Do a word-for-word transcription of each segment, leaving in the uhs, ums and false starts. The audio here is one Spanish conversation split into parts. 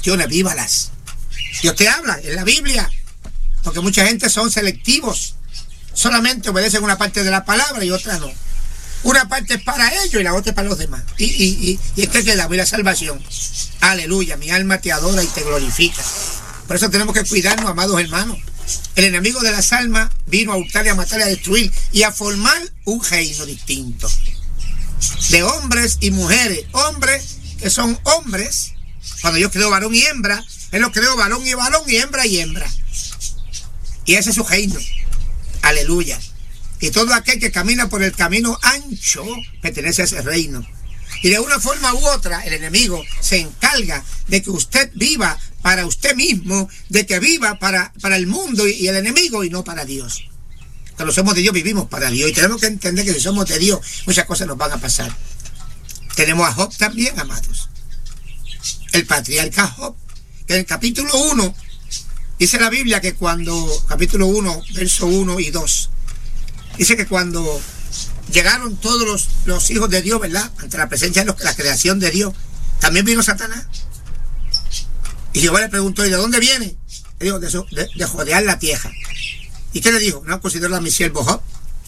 cuestiones, vívalas. Dios te habla en la Biblia, porque mucha gente son selectivos, solamente obedecen una parte de la palabra y otra no. Una parte es para ellos y la otra es para los demás. Y, y, y, y es que le damos la salvación. Aleluya, mi alma te adora y te glorifica. Por eso tenemos que cuidarnos, amados hermanos. El enemigo de las almas vino a hurtar y a matar y a destruir y a formar un reino distinto. De hombres y mujeres. Hombres que son hombres. Cuando Dios creó varón y hembra, Él los creó varón y varón y hembra y hembra. Y ese es su reino. Aleluya. Y todo aquel que camina por el camino ancho pertenece a ese reino. Y de una forma u otra, el enemigo se encarga de que usted viva para usted mismo, de que viva para, para el mundo y, y el enemigo y no para Dios. Cuando somos de Dios, vivimos para Dios. Y tenemos que entender que si somos de Dios, muchas cosas nos van a pasar. Tenemos a Job también, amados. El patriarca Job, que en el capítulo uno, dice la Biblia que cuando, capítulo uno, verso uno y dos, dice que cuando llegaron todos los, los hijos de Dios, ¿verdad?, ante la presencia de los, la creación de Dios, también vino Satanás. Y Jehová le preguntó, ¿y de dónde viene? Le dijo, de, de, de jodear la tierra. ¿Y qué le dijo? No, considero a mi siervo Job,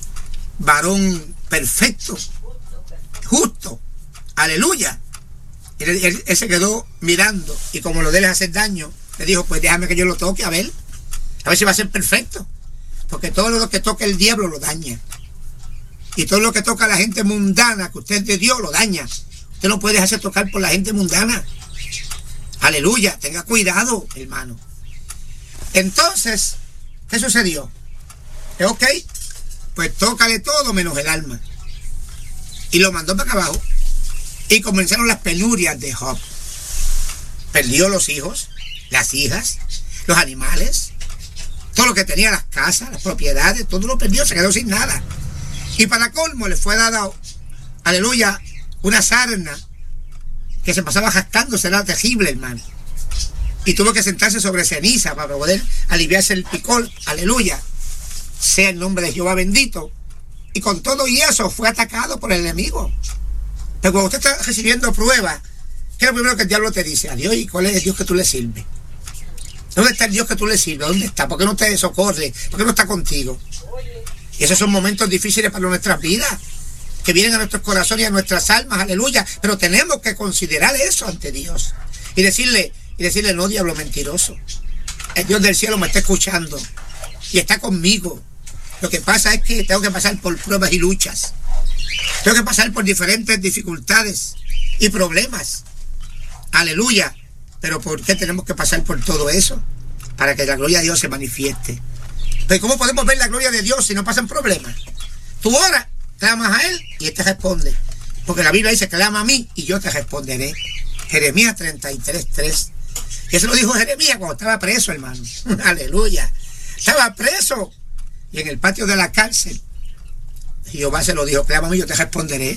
varón perfecto, justo, aleluya. Y él, él, él se quedó mirando, y como lo de él es hacer daño, le dijo, pues déjame que yo lo toque, a ver, a ver si va a ser perfecto. Porque todo lo que toca el diablo lo daña. Y todo lo que toca a la gente mundana, que usted es de Dios, lo daña. Usted no puede dejarse tocar por la gente mundana. Aleluya, tenga cuidado, hermano. Entonces, ¿qué sucedió? Ok, pues tócale todo menos el alma. Y lo mandó para acá abajo. Y comenzaron las penurias de Job. Perdió los hijos, las hijas, los animales, todo lo que tenía, las casas, las propiedades, todo lo perdió, se quedó sin nada. Y para colmo le fue dada, aleluya, una sarna que se pasaba jactándose, era terrible, hermano. Y tuvo que sentarse sobre ceniza para poder aliviarse el picor, aleluya. Sea el nombre de Jehová bendito. Y con todo y eso fue atacado por el enemigo. Pero cuando usted está recibiendo pruebas, ¿qué es lo primero que el diablo te dice? A Dios, ¿y cuál es el Dios que tú le sirves? ¿Dónde está el Dios que tú le sirves? ¿Dónde está? ¿Por qué no te socorre? ¿Por qué no está contigo? Y esos son momentos difíciles para nuestras vidas, que vienen a nuestros corazones y a nuestras almas, aleluya. Pero tenemos que considerar eso ante Dios. Y decirle, y decirle, no, diablo mentiroso. El Dios del cielo me está escuchando y está conmigo. Lo que pasa es que tengo que pasar por pruebas y luchas. Tengo que pasar por diferentes dificultades y problemas. Aleluya. Pero ¿por qué tenemos que pasar por todo eso? Para que la gloria de Dios se manifieste. Pero ¿cómo podemos ver la gloria de Dios si no pasan problemas? Tú oras, clamas a Él y Él te responde. Porque la Biblia dice, clama a mí y yo te responderé. Jeremías treinta y tres, tres. Y eso lo dijo Jeremías cuando estaba preso, hermano. Aleluya. Estaba preso. Y en el patio de la cárcel, Jehová se lo dijo, clama a mí y yo te responderé.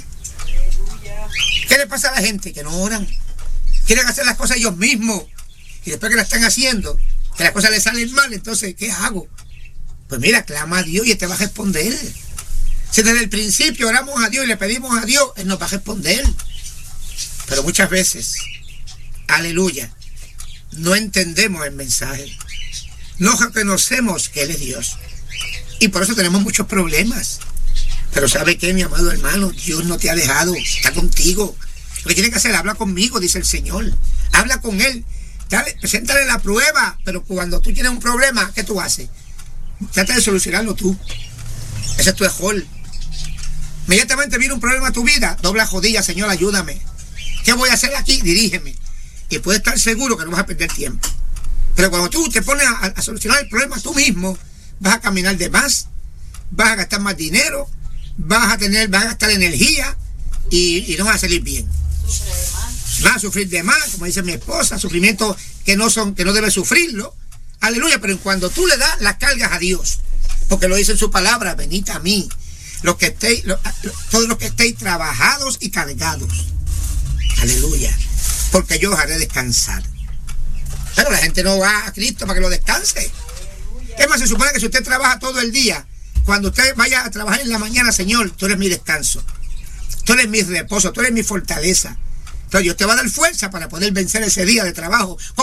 ¿Qué le pasa a la gente? Que no oran. Quieren hacer las cosas ellos mismos. Y después que las están haciendo, que las cosas les salen mal, entonces, ¿qué hago? Pues mira, clama a Dios y Él te va a responder. Si desde el principio oramos a Dios y le pedimos a Dios, Él nos va a responder. Pero muchas veces, aleluya, no entendemos el mensaje. No reconocemos que Él es Dios. Y por eso tenemos muchos problemas. Pero ¿sabe qué, mi amado hermano? Dios no te ha dejado, está contigo. Lo que tienes que hacer, habla conmigo, dice el Señor. Habla con Él. Dale, preséntale la prueba. Pero cuando tú tienes un problema, ¿qué tú haces? Trata de solucionarlo tú. Ese es tu error. Inmediatamente viene un problema a tu vida, dobla rodillas, Señor, ayúdame. ¿Qué voy a hacer aquí? Dirígeme. Y puedes estar seguro que no vas a perder tiempo. Pero cuando tú te pones a, a solucionar el problema tú mismo, vas a caminar de más, vas a gastar más dinero, vas a tener, vas a gastar energía y, y no vas a salir bien. Vas a sufrir de más, como dice mi esposa, sufrimientos que no son, que no debes sufrirlo. Aleluya, pero cuando tú le das las cargas a Dios, porque lo dice en su palabra, venid a mí, los que estéis, los, todos los que estéis trabajados y cargados. Aleluya, porque yo os haré descansar. Pero la gente no va a Cristo para que lo descanse. Es más, se supone que si usted trabaja todo el día, cuando usted vaya a trabajar en la mañana, Señor, tú eres mi descanso, tú eres mi reposo, tú eres mi fortaleza. Entonces Dios te va a dar fuerza para poder vencer ese día de trabajo.